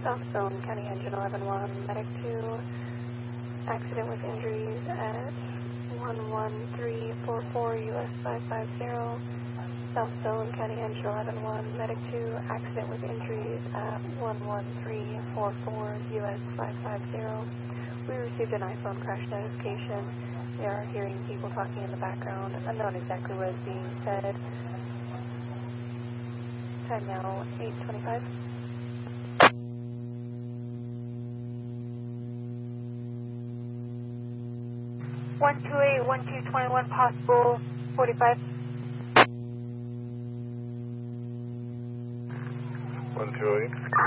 South Zone, County Engine 11-1, Medic 2, accident with injuries at 11344 US 550. South Zone, County Engine 11-1, Medic 2, accident with injuries at 11344 US 550. We received an iPhone crash notification. We are hearing people talking in the background. Unknown exactly what is being said. Time now, 8:25. One two eight 1221 possible 45. 128.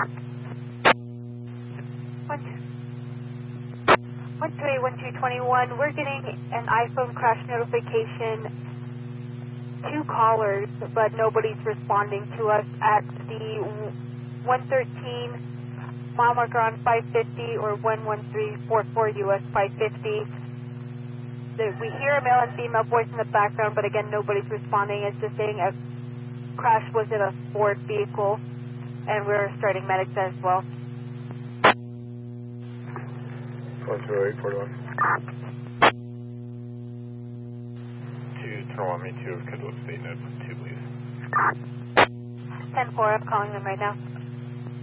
128 we're getting an iPhone crash notification. 2 callers, but nobody's responding to us at the 113 mile marker on 550 or 11344 US 550. We hear a male and female voice in the background, but again, nobody's responding. It's just saying a crash was in a Ford vehicle, and we're starting medics as well. 128, 41. 2-1 me 2, schedule a state note 2, please. 10-4, I'm calling them right now.